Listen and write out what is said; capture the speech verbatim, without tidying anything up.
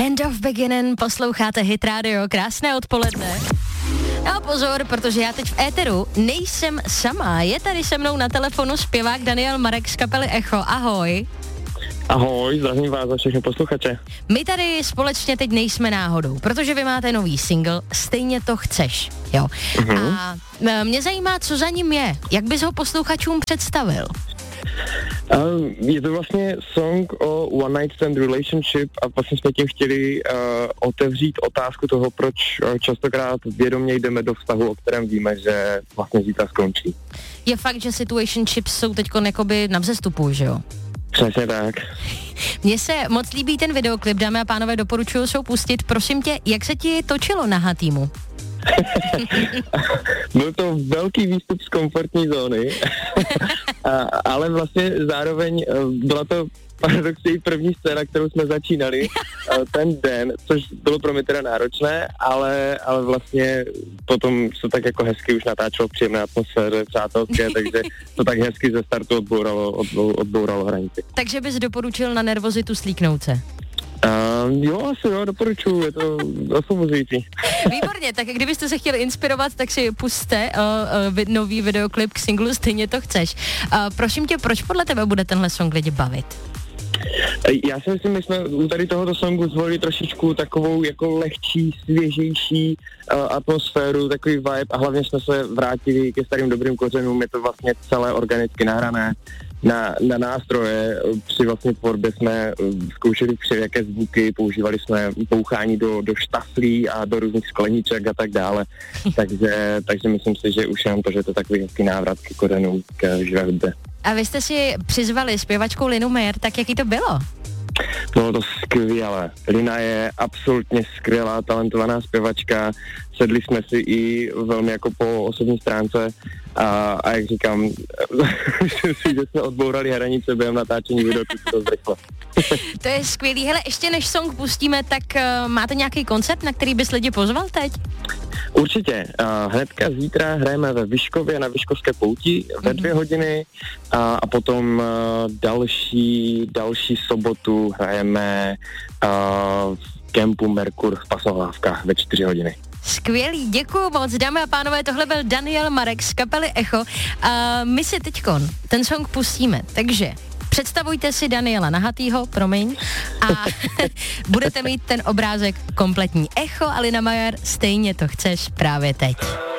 End of Beginning, posloucháte Hit Radio, krásné odpoledne. No pozor, protože já teď v éteru nejsem sama, je tady se mnou na telefonu zpěvák Daniel Marek z kapely Echo, ahoj. Ahoj, zdravím vás za všechny posluchače. My tady společně teď nejsme náhodou, protože vy máte nový single, Stejně to chceš, jo. Uh-huh. A mě zajímá, co za ním je, jak bys ho posluchačům představil? Uh, je to vlastně song o one night stand relationship a vlastně jsme tím chtěli uh, otevřít otázku toho, proč uh, častokrát vědomě jdeme do vztahu, o kterém víme, že vlastně zítra skončí. Je fakt, že situationships jsou teďko jakoby na vzestupu, že jo? Přesně tak. Mně se moc líbí ten videoklip, dámy a pánové, doporučuju se ho pustit. Prosím tě, jak se ti točilo na Hatýmu? Byl to velký výstup z komfortní zóny, a, ale vlastně zároveň byla to paradoxně první scéna, kterou jsme začínali ten den, což bylo pro mě teda náročné, ale, ale vlastně potom se tak jako hezky už natáčelo v příjemné atmosféře přátelské, takže to tak hezky ze startu odbouralo, odbouralo hranici. Takže bys doporučil na nervozitu slíknout se? Uh, jo, asi jo, doporučuji, je to osvobozující. Výborně, tak kdybyste se chtěli inspirovat, tak si puste uh, uh, nový videoklip k singlu Stejně to chceš. Uh, prosím tě, proč podle tebe bude tenhle song lidi bavit? Já si myslím, my jsme u tady tohoto songu zvolili trošičku takovou jako lehčí, svěžejší uh, atmosféru, takový vibe a hlavně jsme se vrátili ke starým dobrým kořenům, je to vlastně celé organicky nahrané na, na nástroje. Při vlastně tvorbě jsme zkoušeli všelijaké zvuky, používali jsme bouchání do, do štaflí a do různých skleniček a tak dále, takže, takže myslím si, že už jenom to, že je to takový hezký návrat ke kořenům, k živé hudbě. A vy jste si přizvali zpěvačku Linu Meyer, tak jaký to bylo? Bylo to skvělé. Lina je absolutně skvělá, talentovaná zpěvačka. Sedli jsme si i velmi jako po osobní stránce a, a jak říkám, myslím si, že jsme odbourali hranice během natáčení videoklipu dost rychle. To je skvělý. Hele, ještě než song pustíme, tak uh, máte nějaký koncert, na který bys lidi pozval teď? Určitě. Uh, hnedka zítra hrajeme ve Vyškově na Vyškovské pouti ve dvě hodiny a, a potom uh, další, další sobotu hrajeme uh, v kempu Merkur v Pasohlávkách ve čtyři hodiny. Skvělý, děkuju moc, dámy a pánové, tohle byl Daniel Marek z kapely Echo a my si teďkon ten song pustíme, takže představujte si Daniela Nahatýho, promiň, a budete mít ten obrázek kompletní. Echo a Lina Meyer, Stejně to chceš právě teď.